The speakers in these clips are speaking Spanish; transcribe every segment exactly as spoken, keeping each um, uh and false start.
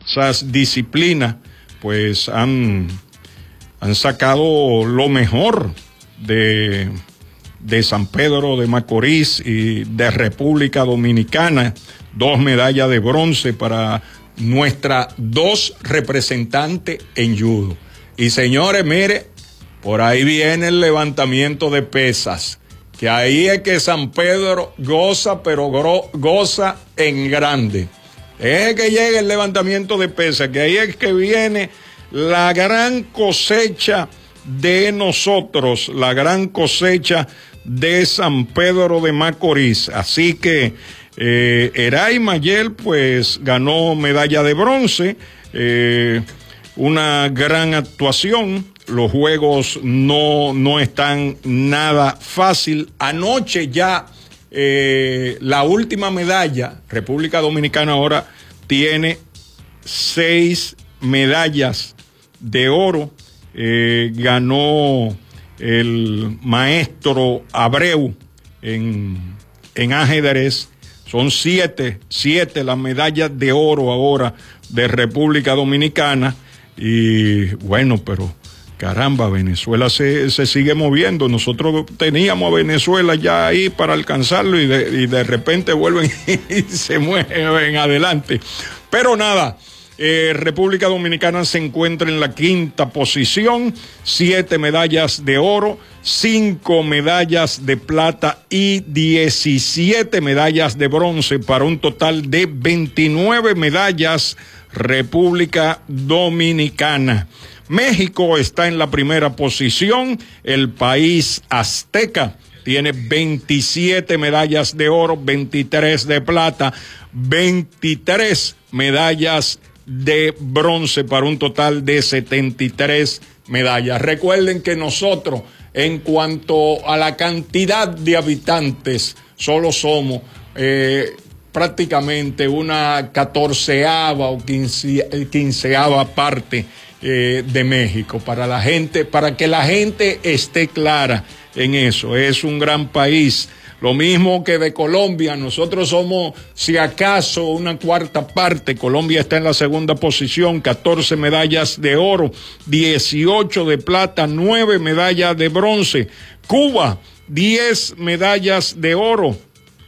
esas disciplinas, pues han, han sacado lo mejor de, de San Pedro de Macorís y de República Dominicana. Dos medallas de bronce para nuestras dos representantes en judo. Y señores, mire, por ahí viene el levantamiento de pesas, que ahí es que San Pedro goza, pero gro, goza en grande. Es que llega el levantamiento de pesas, que ahí es que viene la gran cosecha de nosotros, la gran cosecha de San Pedro de Macorís. Así que eh, Eray Mayel pues ganó medalla de bronce, eh, una gran actuación. Los juegos no, no están nada fácil. Anoche ya eh, la última medalla, República Dominicana ahora tiene seis medallas de oro. Eh, ganó el maestro Abreu en, en ajedrez. Son siete, siete las medallas de oro ahora de República Dominicana. Y bueno, pero caramba, Venezuela se, se sigue moviendo. Nosotros teníamos a Venezuela ya ahí para alcanzarlo y de, y de repente vuelven y se mueven adelante. Pero nada, eh, República Dominicana se encuentra en la quinta posición, siete medallas de oro, cinco medallas de plata y diecisiete medallas de bronce para un total de veintinueve medallas República Dominicana. México está en la primera posición, el país azteca tiene veintisiete medallas de oro, veintitrés de plata, veintitrés medallas de bronce para un total de setenta y tres medallas. Recuerden que nosotros, en cuanto a la cantidad de habitantes, solo somos eh, prácticamente una catorceava o quince, quinceava parte Eh, de México, para la gente, para que la gente esté clara en eso. Es un gran país, lo mismo que de Colombia. Nosotros somos, si acaso, una cuarta parte. Colombia está en la segunda posición, catorce medallas de oro, dieciocho de plata, nueve medallas de bronce. Cuba, diez medallas de oro,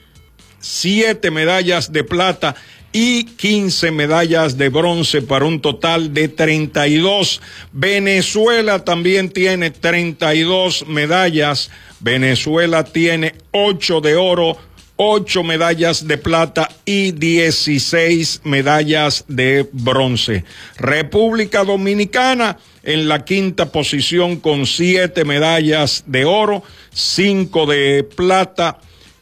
siete medallas de plata y quince medallas de bronce para un total de treinta y dos. Venezuela también tiene treinta y dos medallas. Venezuela tiene ocho de oro, ocho medallas de plata y dieciséis medallas de bronce. República Dominicana en la quinta posición con siete medallas de oro, cinco de plata,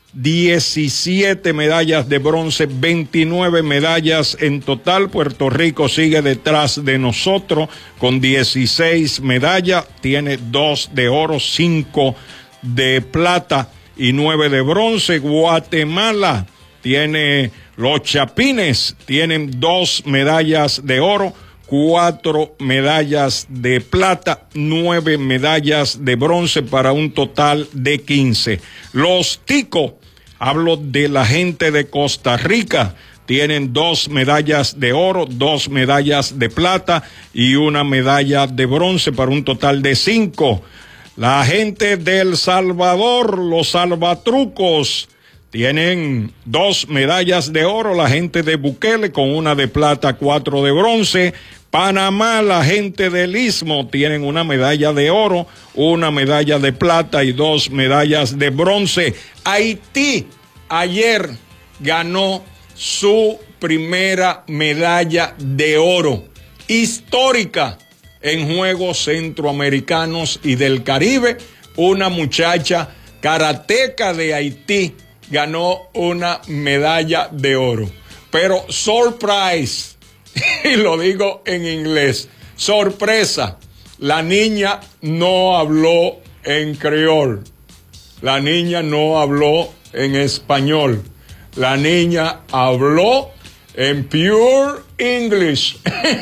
diecisiete medallas de bronce, veintinueve medallas en total. Puerto Rico sigue detrás de nosotros con dieciséis medallas, tiene dos de oro, cinco de plata y nueve de bronce. Guatemala tiene, los Chapines tienen dos medallas de oro, cuatro medallas de plata, nueve medallas de bronce para un total de quince. Los Ticos, hablo de la gente de Costa Rica, tienen dos medallas de oro, dos medallas de plata y una medalla de bronce para un total de cinco. La gente de El Salvador, los salvatrucos, tienen dos medallas de oro, la gente de Bukele con una de plata, cuatro de bronce. Panamá, la gente del Istmo, tienen una medalla de oro, una medalla de plata y dos medallas de bronce. Haití ayer ganó su primera medalla de oro histórica en Juegos Centroamericanos y del Caribe. Una muchacha karateca de Haití ganó una medalla de oro. Pero surprise, y lo digo en inglés, sorpresa, la niña no habló en creol, la niña no habló en español, la niña habló en pure English,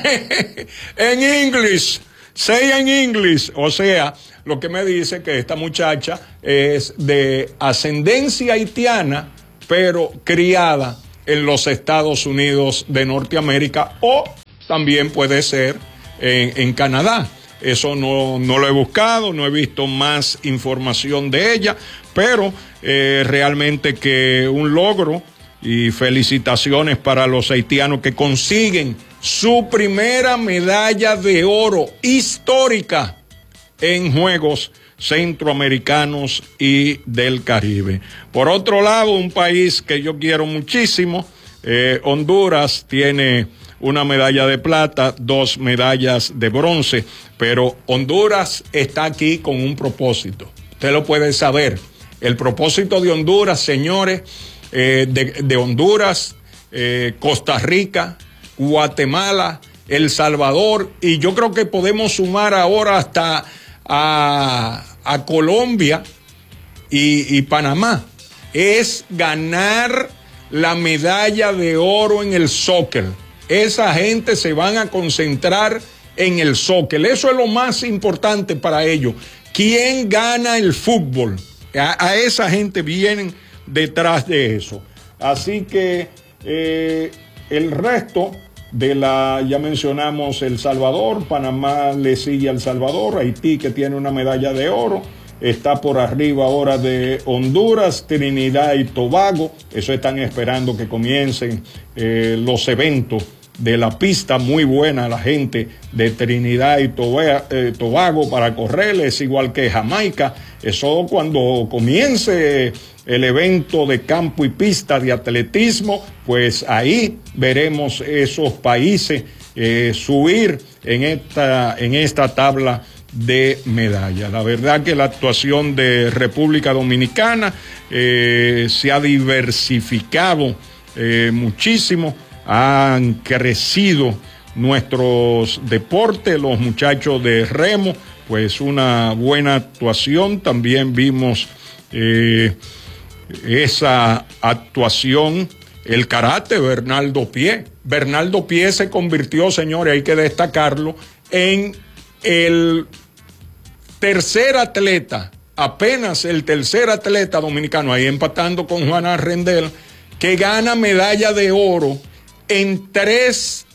en English, say en English, o sea, lo que me dice que esta muchacha es de ascendencia haitiana, pero criada en los Estados Unidos de Norteamérica, o también puede ser en, en Canadá. Eso no, no lo he buscado, no he visto más información de ella, pero eh, realmente que un logro, y felicitaciones para los haitianos que consiguen su primera medalla de oro histórica en Juegos Centroamericanos y del Caribe. Por otro lado, un país que yo quiero muchísimo, eh, Honduras, tiene una medalla de plata, dos medallas de bronce, pero Honduras está aquí con un propósito. Usted lo puede saber. El propósito de Honduras, señores, eh, de, de Honduras, eh, Costa Rica, Guatemala, El Salvador, y yo creo que podemos sumar ahora hasta a, a Colombia y, y Panamá, es ganar la medalla de oro en el soccer. Esa gente se van a concentrar en el soccer. Eso es lo más importante para ellos. ¿Quién gana el fútbol? A, a esa gente vienen detrás de eso. Así que eh, el resto de la, ya mencionamos El Salvador, Panamá le sigue al Salvador, Haití, que tiene una medalla de oro, está por arriba ahora de Honduras, Trinidad y Tobago. Eso están esperando que comiencen eh, los eventos de la pista. Muy buena la gente de Trinidad y Tobago para correr, es igual que Jamaica. Eso cuando comience el evento de campo y pista de atletismo, pues ahí veremos esos países eh, subir en esta, en esta tabla de medallas. La verdad que la actuación de República Dominicana eh, se ha diversificado eh, muchísimo, han crecido nuestros deportes, los muchachos de remo, pues una buena actuación. También vimos eh, esa actuación, el karate, Bernardo Pie. Bernardo Pie se convirtió, señores, hay que destacarlo, en el tercer atleta, apenas el tercer atleta dominicano, ahí empatando con Juana Rendel, que gana medalla de oro en tres,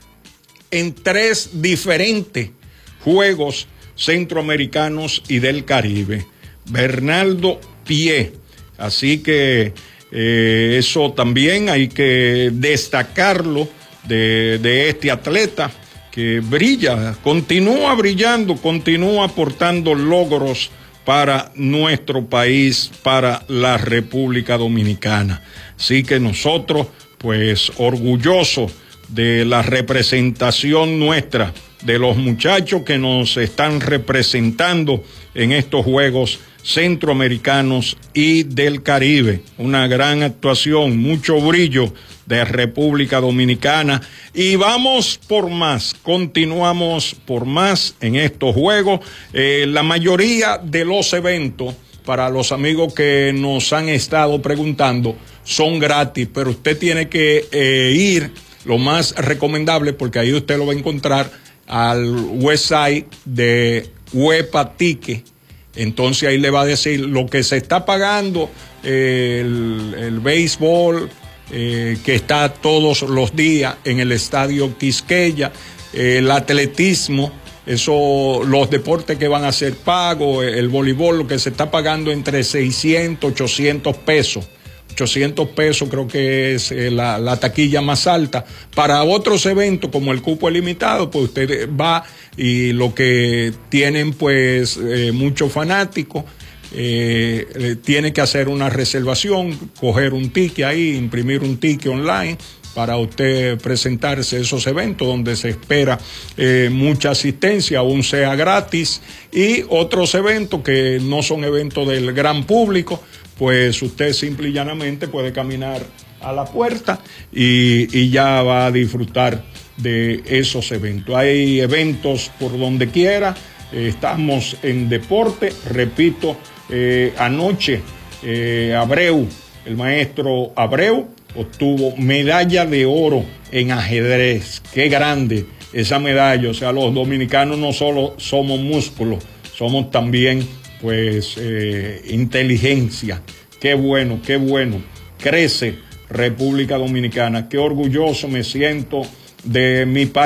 en tres diferentes Juegos Centroamericanos y del Caribe. Bernardo Pie. Así que eh, eso también hay que destacarlo de, de este atleta que brilla, continúa brillando, continúa aportando logros para nuestro país, para la República Dominicana. Así que nosotros, pues, orgullosos de la representación nuestra, de los muchachos que nos están representando en estos Juegos Centroamericanos y del Caribe. Una gran actuación, mucho brillo de República Dominicana, y vamos por más, continuamos por más en estos Juegos. Eh, la mayoría de los eventos, para los amigos que nos han estado preguntando, son gratis, pero usted tiene que eh, ir, lo más recomendable, porque ahí usted lo va a encontrar, al website de Huepa Ticket. Entonces ahí le va a decir lo que se está pagando, eh, el, el béisbol, eh, que está todos los días en el Estadio Quisqueya, eh, el atletismo, eso, los deportes que van a ser pagos, el voleibol, lo que se está pagando entre seiscientos, ochocientos pesos. ochocientos pesos creo que es eh, la, la taquilla más alta. Para otros eventos como el cupo limitado, pues usted va y lo que tienen pues eh, muchos fanáticos, eh, eh, tiene que hacer una reservación, coger un ticket ahí, imprimir un ticket online para usted presentarse a esos eventos donde se espera eh, mucha asistencia, aún sea gratis, y otros eventos que no son eventos del gran público, pues usted simple y llanamente puede caminar a la puerta y, y ya va a disfrutar de esos eventos. Hay eventos por donde quiera, eh, estamos en deporte, repito, eh, anoche eh, Abreu, el maestro Abreu, obtuvo medalla de oro en ajedrez. Qué grande esa medalla. O sea, los dominicanos no solo somos músculos, somos también pues eh, inteligencia. Qué bueno, qué bueno. Crece República Dominicana. Qué orgulloso me siento de mi país.